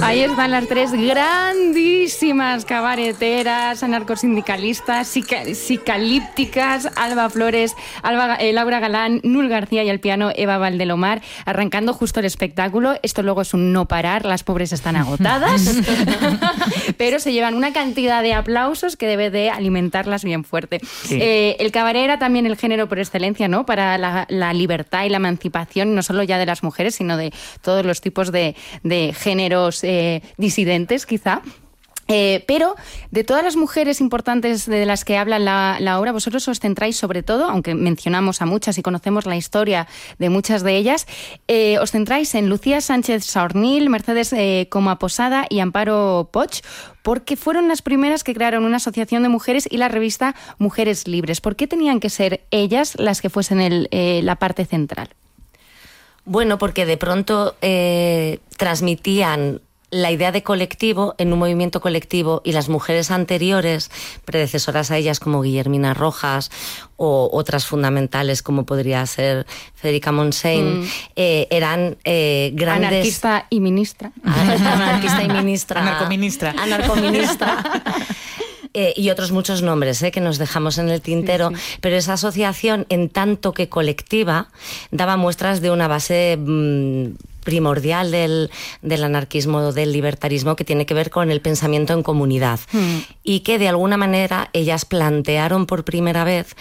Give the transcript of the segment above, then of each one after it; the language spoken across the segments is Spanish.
Ahí están las tres grandísimas cabareteras, anarcosindicalistas, psicalípticas, Alba Flores, Laura Galán, Nul García y al piano Eva Valdelomar, arrancando justo el espectáculo. Esto luego es un no parar, las pobres están agotadas, pero se llevan una cantidad de aplausos que debe de alimentarlas bien fuerte. Sí. El cabaret era también el género por excelencia, ¿no?, para la libertad y la emancipación, no solo ya de las mujeres, sino de todos los tipos de géneros disidentes, quizá. Pero de todas las mujeres importantes de las que habla la obra, vosotros os centráis sobre todo, aunque mencionamos a muchas y conocemos la historia de muchas de ellas, os centráis en Lucía Sánchez Saornil, Mercedes Coma Posada y Amparo Poch, porque fueron las primeras que crearon una asociación de mujeres y la revista Mujeres Libres. ¿Por qué tenían que ser ellas las que fuesen la parte central? Bueno, porque de pronto transmitían la idea de colectivo en un movimiento colectivo, y las mujeres anteriores, predecesoras a ellas como Guillermina Rojas o otras fundamentales como podría ser Federica Montseny, eran grandes... Anarquista y ministra. Anarquista y ministra. Anarcoministra. Anarcoministra. Y otros muchos nombres que nos dejamos en el tintero, sí. Pero esa asociación, en tanto que colectiva, daba muestras de una base primordial del anarquismo, del libertarismo, que tiene que ver con el pensamiento en comunidad, y que de alguna manera ellas plantearon por primera vez,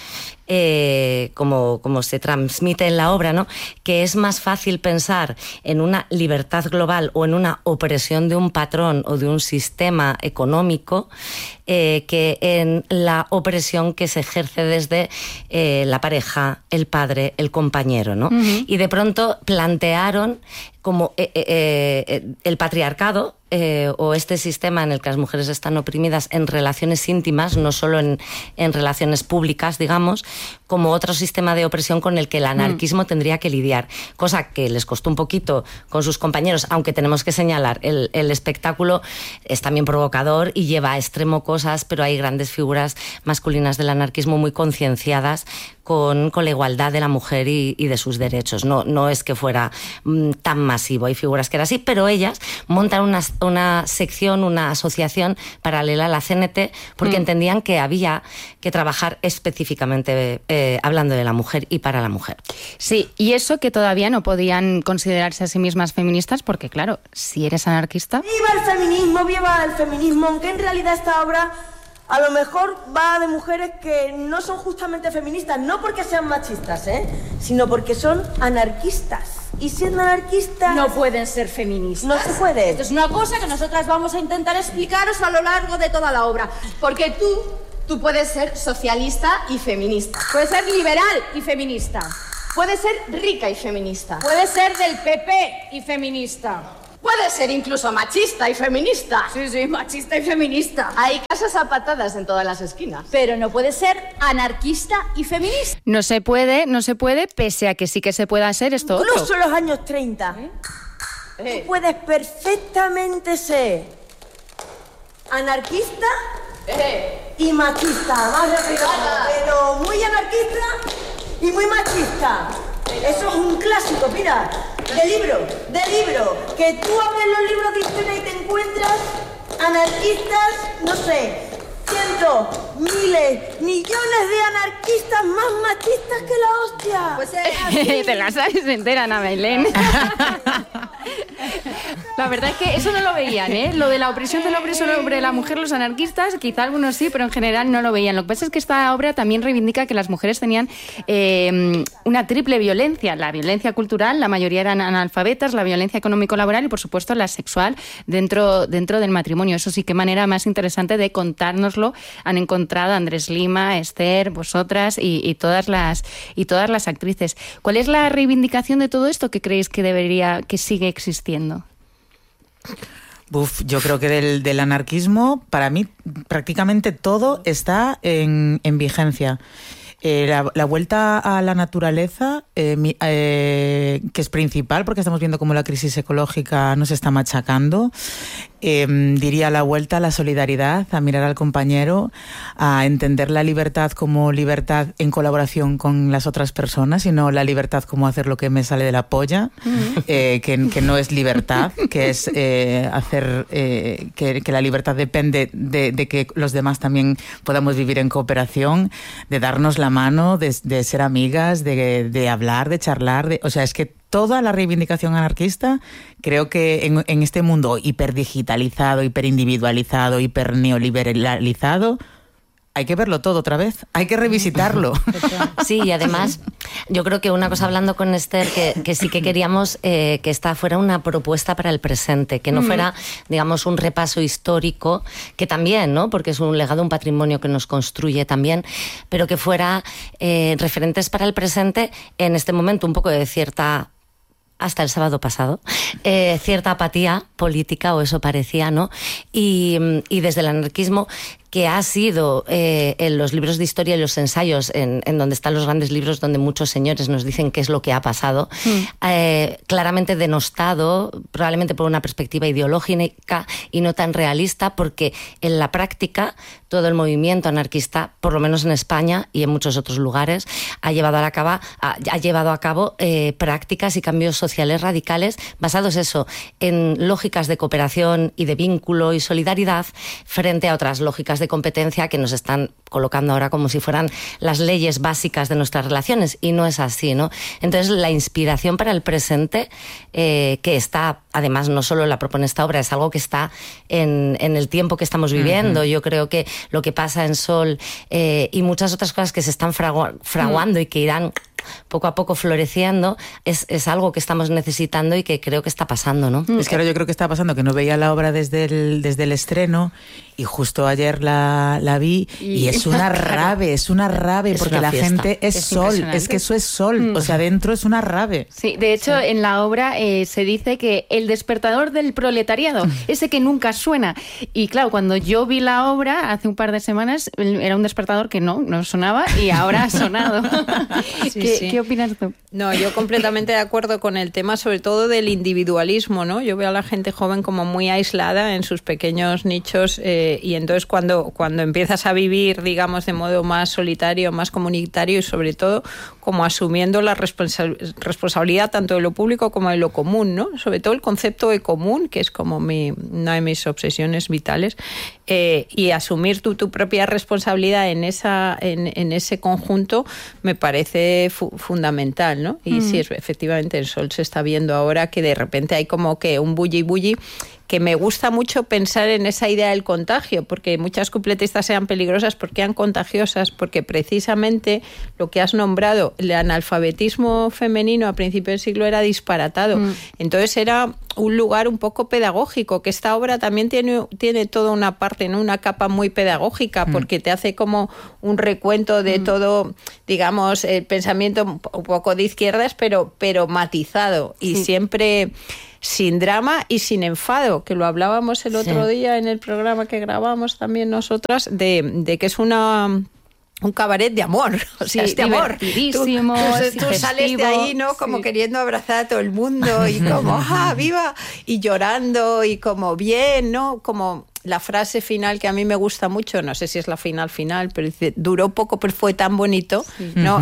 como se transmite en la obra, ¿no?, que es más fácil pensar en una libertad global o en una opresión de un patrón o de un sistema económico que en la opresión que se ejerce desde la pareja, el padre, el compañero, ¿no? Y de pronto plantearon como el patriarcado, o este sistema en el que las mujeres están oprimidas en relaciones íntimas, no solo en relaciones públicas, digamos, como otro sistema de opresión con el que el anarquismo tendría que lidiar, cosa que les costó un poquito con sus compañeros, aunque tenemos que señalar, el espectáculo es también provocador y lleva a extremo cosas, pero hay grandes figuras masculinas del anarquismo muy concienciadas con la igualdad de la mujer y de sus derechos. No es que fuera tan masivo, hay figuras que eran así, pero ellas montan una sección, una asociación paralela a la CNT, porque entendían que había que trabajar específicamente hablando de la mujer y para la mujer. Sí, y eso que todavía no podían considerarse a sí mismas feministas, porque claro, si eres anarquista... ¡Viva el feminismo! Aunque en realidad esta obra a lo mejor va de mujeres que no son justamente feministas, no porque sean machistas, sino porque son anarquistas. Y siendo anarquistas... no pueden ser feministas. No se puede. Esto es una cosa que nosotras vamos a intentar explicaros a lo largo de toda la obra. Porque tú puedes ser socialista y feminista. Puedes ser liberal y feminista. Puedes ser rica y feminista. Puedes ser del PP y feminista. Puedes ser incluso machista y feminista. Sí, machista y feminista. Hay casas a patadas en todas las esquinas. Pero no puedes ser anarquista y feminista. No se puede, pese a que sí que se puede hacer esto otro. Incluso en los años 30. Tú puedes perfectamente ser anarquista y machista. Más rápido. Pero muy anarquista y muy machista. Eso es un clásico, mira, de libro, que tú abres los libros de historia y te encuentras anarquistas, no sé, cientos, miles, millones de anarquistas más machistas que la hostia. Pues te la sabes entera, Ana Belén. La verdad es que eso no lo veían, Lo de la opresión del hombre sobre la mujer, los anarquistas, quizá algunos sí, pero en general no lo veían. Lo que pasa es que esta obra también reivindica que las mujeres tenían una triple violencia. La violencia cultural, la mayoría eran analfabetas, la violencia económico-laboral y, por supuesto, la sexual dentro del matrimonio. Eso sí, qué manera más interesante de contárnoslo han encontrado Andrés Lima, Esther, vosotras y todas las actrices. ¿Cuál es la reivindicación de todo esto que creéis que sigue existiendo? Yo creo que del anarquismo, para mí, prácticamente todo está en vigencia. La vuelta a la naturaleza, que es principal, porque estamos viendo cómo la crisis ecológica nos está machacando. diría la vuelta a la solidaridad, a mirar al compañero, a entender la libertad como libertad en colaboración con las otras personas y no la libertad como hacer lo que me sale de la polla, que no es libertad, que es hacer que la libertad depende de que los demás también podamos vivir en cooperación, de darnos la mano, de ser amigas, de hablar, de charlar, o sea, es que toda la reivindicación anarquista, creo que en este mundo hiperdigitalizado, hiperindividualizado, hiperneoliberalizado, hay que verlo todo otra vez, hay que revisitarlo. Sí, y además, yo creo que una cosa, hablando con Esther, que sí que queríamos que esta fuera una propuesta para el presente, que no fuera, digamos, un repaso histórico, que también, ¿no? Porque es un legado, un patrimonio que nos construye también, pero que fuera referentes para el presente en este momento un poco de cierta... hasta el sábado pasado, cierta apatía política, o eso parecía, ¿no? Y desde el anarquismo, que ha sido en los libros de historia y los ensayos, en donde están los grandes libros donde muchos señores nos dicen qué es lo que ha pasado, claramente denostado, probablemente por una perspectiva ideológica y no tan realista, porque en la práctica todo el movimiento anarquista, por lo menos en España y en muchos otros lugares, ha llevado a cabo prácticas y cambios sociales radicales basados en lógicas de cooperación y de vínculo y solidaridad frente a otras lógicas de competencia que nos están colocando ahora como si fueran las leyes básicas de nuestras relaciones, y no es así, ¿no? Entonces, la inspiración para el presente, que está, además, no solo la propone esta obra, es algo que está en el tiempo que estamos viviendo. Yo creo que lo que pasa en Sol y muchas otras cosas que se están fraguando y que irán poco a poco floreciendo, es algo que estamos necesitando y que creo que está pasando, ¿no? Es que ahora yo creo que está pasando que no veía la obra desde el estreno, y justo ayer la vi, y es una rave, porque la gente es Sol, es que eso es Sol, o sea, dentro es una rave. Sí, de hecho, en la obra se dice que el despertador del proletariado, ese que nunca suena. Y claro, cuando yo vi la obra hace un par de semanas, era un despertador que no sonaba, y ahora ha sonado. ¿Qué opinas tú? No, yo completamente de acuerdo con el tema, sobre todo del individualismo, ¿no? Yo veo a la gente joven como muy aislada en sus pequeños nichos, y entonces cuando empiezas a vivir, digamos, de modo más solitario, más comunitario, y sobre todo como asumiendo la responsabilidad tanto de lo público como de lo común, ¿no? Sobre todo el concepto de común, que es como una de mis obsesiones vitales, y asumir tu propia responsabilidad en ese conjunto me parece fundamental, ¿no? Y sí, efectivamente, el Sol se está viendo ahora que de repente hay como que un bulli que me gusta mucho pensar en esa idea del contagio, porque muchas cupletistas sean peligrosas porque eran contagiosas, porque precisamente lo que has nombrado, el analfabetismo femenino a principios del siglo era disparatado. Entonces era un lugar un poco pedagógico, que esta obra también tiene toda una parte, ¿no? Una capa muy pedagógica, porque te hace como un recuento de todo, digamos, el pensamiento un poco de izquierdas, pero matizado, y siempre sin drama y sin enfado, que lo hablábamos el otro día en el programa que grabamos también nosotras, de que es un cabaret de amor, o sea, es de amor. Divertidísimo, tú sales de ahí, ¿no? Como queriendo abrazar a todo el mundo y como, ¡viva! Y llorando y como bien, ¿no? Como la frase final que a mí me gusta mucho, no sé si es la final, pero dice, duró poco pero fue tan bonito, ¿no?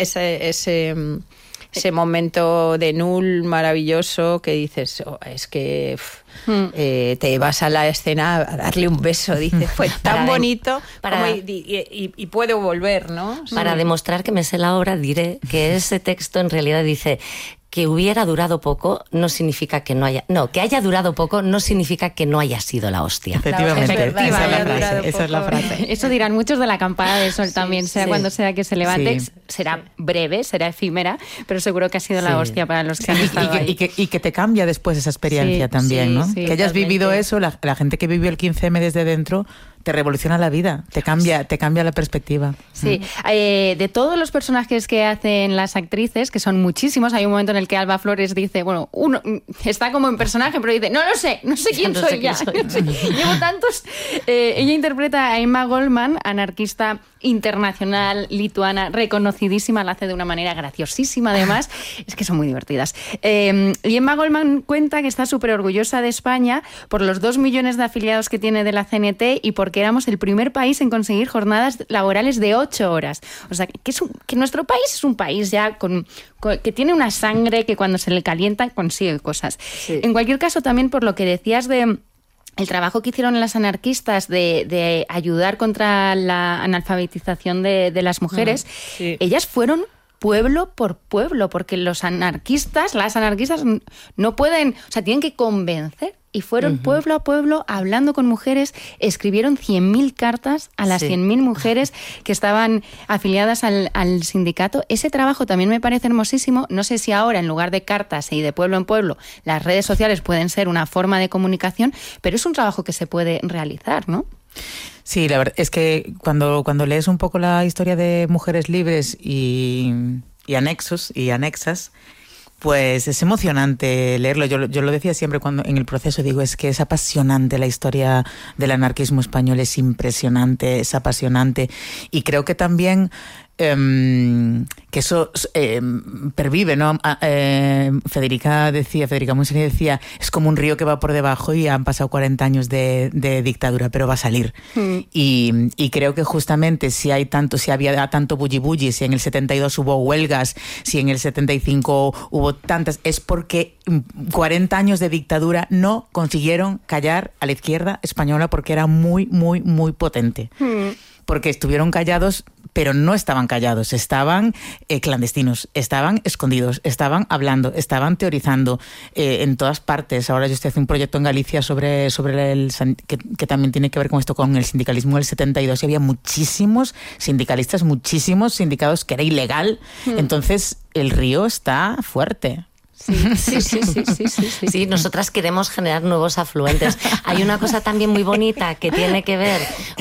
Ese momento de Null maravilloso que dices, es que te vas a la escena a darle un beso, dices, fue tan bonito y puedo volver, ¿no? Para demostrar que me sé la obra, diré que ese texto en realidad dice que hubiera durado poco no significa que no haya... No, que haya durado poco no significa que no haya sido la hostia. Efectivamente, esa es la frase. Eso dirán muchos de la acampada de Sol también, sea cuando sea que se levante. Sí. Será breve, será efímera, pero seguro que ha sido la hostia para los que han estado ahí. Y que te cambia después esa experiencia también, ¿no? Que hayas vivido eso, la gente que vivió el 15M desde dentro, te revoluciona la vida, te cambia la perspectiva. Sí, de todos los personajes que hacen las actrices, que son muchísimos, hay un momento en el que Alba Flores dice, bueno, uno está como en personaje, pero dice, no sé quién soy ya. Llevo tantos. Ella interpreta a Emma Goldman, anarquista internacional lituana, reconocidísima, la hace de una manera graciosísima además, es que son muy divertidas. Y Emma Goldman cuenta que está súper orgullosa de España por los 2 millones de afiliados que tiene de la CNT y porque éramos el primer país en conseguir jornadas laborales de 8 horas. O sea, que nuestro país es un país ya que tiene una sangre que cuando se le calienta consigue cosas. Sí. En cualquier caso, también por lo que decías de el trabajo que hicieron las anarquistas de ayudar contra la analfabetización de las mujeres, sí. Ellas fueron pueblo por pueblo, porque las anarquistas no pueden, o sea, tienen que convencer. Y fueron pueblo a pueblo hablando con mujeres, escribieron 100.000 cartas a las 100.000 mujeres que estaban afiliadas al sindicato. Ese trabajo también me parece hermosísimo. No sé si ahora, en lugar de cartas y de pueblo en pueblo, las redes sociales pueden ser una forma de comunicación, pero es un trabajo que se puede realizar, ¿no? Sí, la verdad es que cuando lees un poco la historia de Mujeres Libres y anexos y anexas, pues es emocionante leerlo. Yo lo decía siempre cuando en el proceso, digo, es que es apasionante la historia del anarquismo español, es impresionante, es apasionante. Y creo que también que eso pervive, ¿no? Federica Montseny decía, es como un río que va por debajo y han pasado 40 años de dictadura, pero va a salir. Y creo que justamente si había tanto bulli-bulli, si en el 72 hubo huelgas, si en el 75 hubo tantas, es porque 40 años de dictadura no consiguieron callar a la izquierda española porque era muy, muy, muy potente. Porque estuvieron callados, pero no estaban callados, estaban clandestinos, estaban escondidos, estaban hablando, estaban teorizando en todas partes. Ahora yo estoy haciendo un proyecto en Galicia sobre que también tiene que ver con esto, con el sindicalismo del 72, y había muchísimos sindicalistas, muchísimos sindicados que era ilegal. Entonces el río está fuerte. Sí, nosotras queremos generar nuevos afluentes. Hay una cosa también muy bonita que tiene que ver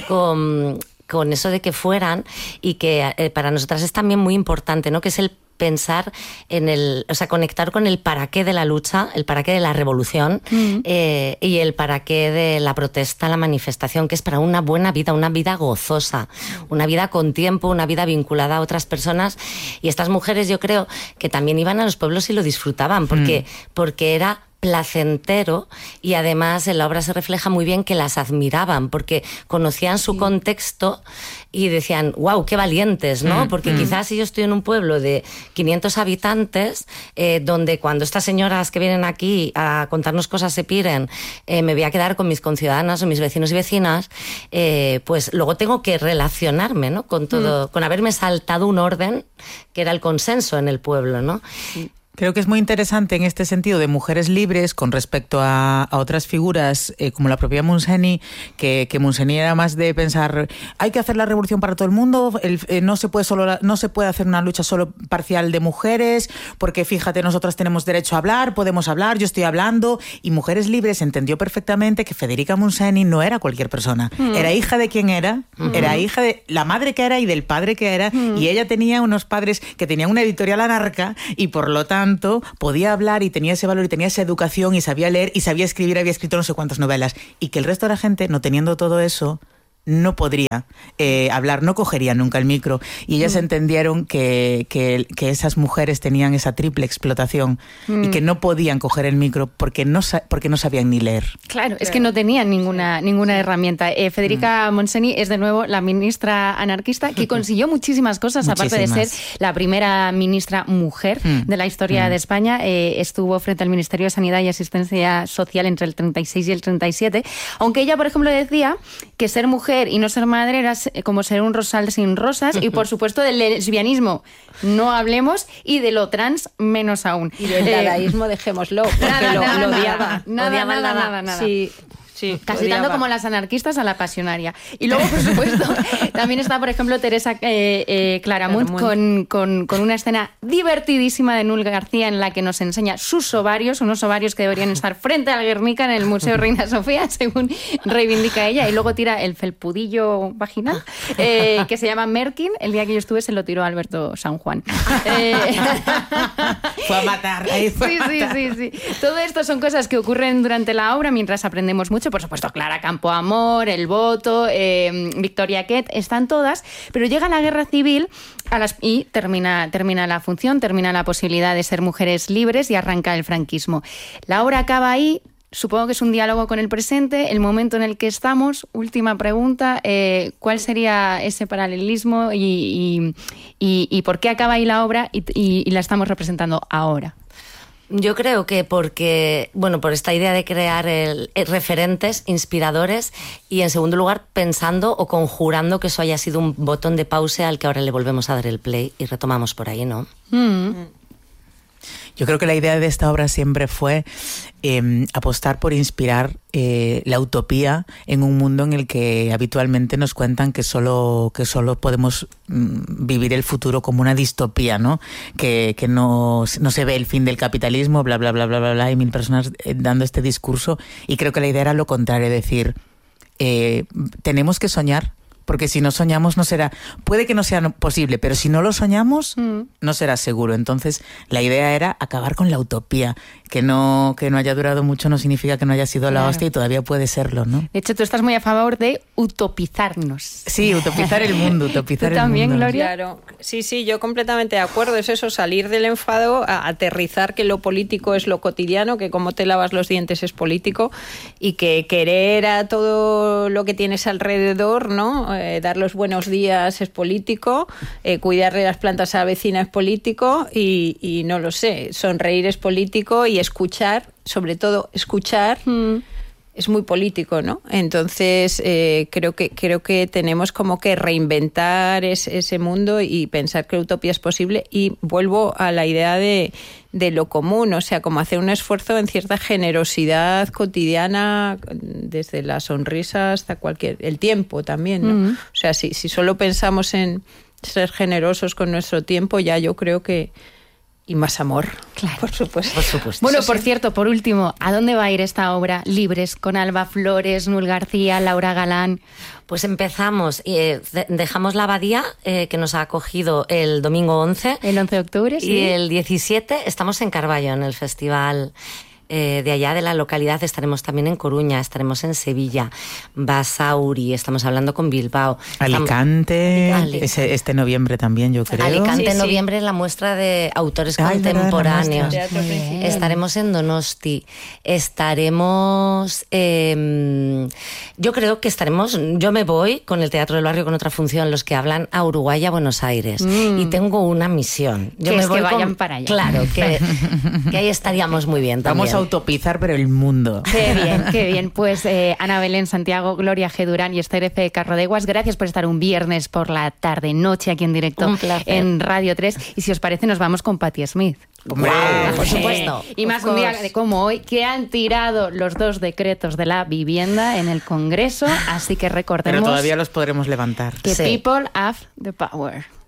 con eso de que fueran y que para nosotras es también muy importante, ¿no? Que es el pensar conectar con el para qué de la lucha, el para qué de la revolución y el para qué de la protesta, la manifestación, que es para una buena vida, una vida gozosa, una vida con tiempo, una vida vinculada a otras personas. Y estas mujeres, yo creo que también iban a los pueblos y lo disfrutaban, porque era placentero, y además en la obra se refleja muy bien que las admiraban porque conocían su contexto y decían, wow, qué valientes, ¿no? Porque quizás si yo estoy en un pueblo de 500 habitantes, donde cuando estas señoras que vienen aquí a contarnos cosas se piren, me voy a quedar con mis conciudadanas o mis vecinos y vecinas, pues luego tengo que relacionarme, ¿no? Con todo, con haberme saltado un orden que era el consenso en el pueblo, ¿no? Sí. Creo que es muy interesante en este sentido de Mujeres Libres con respecto a otras figuras como la propia Montseny, que Montseny era más de pensar, hay que hacer la revolución para todo el mundo, no se puede hacer una lucha solo parcial de mujeres, porque fíjate, nosotras tenemos derecho a hablar, podemos hablar, yo estoy hablando. Y Mujeres Libres entendió perfectamente que Federica Montseny no era cualquier persona, era hija de quien era hija de la madre que era y del padre que era, y ella tenía unos padres que tenían una editorial anarca y por lo tanto podía hablar y tenía ese valor y tenía esa educación y sabía leer y sabía escribir, había escrito no sé cuántas novelas, y que el resto de la gente, no teniendo todo eso, no podría hablar, no cogería nunca el micro. Y ellas entendieron que esas mujeres tenían esa triple explotación y que no podían coger el micro porque no sabían ni leer. Claro, es que no tenían ninguna herramienta. Federica Montseny es de nuevo la ministra anarquista que consiguió muchísimas cosas, aparte de ser la primera ministra mujer de la historia de España. Estuvo frente al Ministerio de Sanidad y Asistencia Social entre el 36 y el 37, aunque ella, por ejemplo, decía que ser mujer y no ser madre era como ser un rosal sin rosas, y por supuesto del lesbianismo no hablemos, y de lo trans menos aún. Y del dadaísmo dejémoslo, porque lo odiaba. Nada. Sí, casi tanto como las anarquistas a la pasionaria. Y luego, por supuesto, también está, por ejemplo, Teresa Claramunt con una escena divertidísima de Nul García en la que nos enseña sus ovarios, unos ovarios que deberían estar frente al Guernica en el Museo Reina Sofía, según reivindica ella, y luego tira el felpudillo vaginal, que se llama Merkin. El día que yo estuve se lo tiró Alberto San Juan. Fue a matar. Sí. Todo esto son cosas que ocurren durante la obra mientras aprendemos mucho, por supuesto Clara Campoamor, El Voto, Victoria Kett, están todas, pero llega la guerra civil y termina la función, termina la posibilidad de ser mujeres libres y arranca el franquismo. La obra acaba ahí. Supongo que es un diálogo con el presente, el momento en el que estamos. Última pregunta, ¿cuál sería ese paralelismo y por qué acaba ahí la obra y la estamos representando ahora? Yo creo que porque, bueno, por esta idea de crear referentes, inspiradores, y en segundo lugar pensando o conjurando que eso haya sido un botón de pausa al que ahora le volvemos a dar el play y retomamos por ahí, ¿no? Yo creo que la idea de esta obra siempre fue apostar por inspirar la utopía en un mundo en el que habitualmente nos cuentan que solo podemos vivir el futuro como una distopía, ¿no? Que no se ve el fin del capitalismo, bla, bla, bla, bla, bla, bla, y mil personas dando este discurso. Y creo que la idea era lo contrario, decir, tenemos que soñar, porque si no soñamos no será, puede que no sea posible, pero si no lo soñamos no será seguro. Entonces la idea era acabar con la utopía, que no haya durado mucho no significa que no haya sido la hostia y todavía puede serlo, ¿no? De hecho, tú estás muy a favor de utopizarnos. Sí, utopizar el mundo, utopizar el mundo. ¿Tú también, Gloria? Claro, sí, yo completamente de acuerdo. Es eso, salir del enfado, a aterrizar que lo político es lo cotidiano, que cómo te lavas los dientes es político, y que querer a todo lo que tienes alrededor, ¿no? Dar los buenos días es político, cuidarle las plantas a la vecina es político y no lo sé, sonreír es político y escuchar, sobre todo escuchar, es muy político, ¿no? Entonces creo que tenemos como que reinventar ese mundo y pensar que la utopía es posible, y vuelvo a la idea de lo común, o sea, como hacer un esfuerzo en cierta generosidad cotidiana, desde la sonrisa hasta el tiempo también, ¿no? O sea, si solo pensamos en ser generosos con nuestro tiempo, ya yo creo que... Y más amor, claro. Por supuesto. Bueno, por cierto, por último, ¿a dónde va a ir esta obra? Libres, con Alba Flores, Nul García, Laura Galán. Pues empezamos, dejamos la Abadía, que nos ha acogido el domingo 11. El 11 de octubre, sí. Y el 17 estamos en Carballo, en el festival de allá de la localidad. Estaremos también en Coruña, estaremos en Sevilla, Basauri, estamos hablando con Bilbao. Alicante, este noviembre también, yo creo. Alicante, en sí. noviembre, la muestra de autores contemporáneos. Estaremos en Donosti, estaremos... yo creo que estaremos... Yo me voy con el Teatro del Barrio con otra función, los que hablan, a Uruguay y a Buenos Aires. Y tengo una misión. Yo me voy que vayan para allá. Claro, que ahí estaríamos muy bien también. Vamos a utopizar, pero el mundo. Qué bien, qué bien. Pues Ana Belén Santiago, Gloria G. Durán y Esther F. Carrodeguas, gracias por estar un viernes por la tarde-noche aquí en directo en Radio 3. Y si os parece, nos vamos con Patti Smith. ¡Wow! Por supuesto. Y más un día de como hoy, que han tirado los 2 decretos de la vivienda en el Congreso, así que recordemos... Pero todavía los podremos levantar. Que people have the power.